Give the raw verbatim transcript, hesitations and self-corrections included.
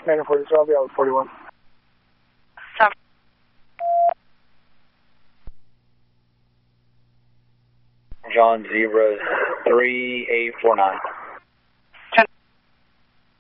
nine forty, so I'll be out at forty-one. Stop. John zero three eight four nine.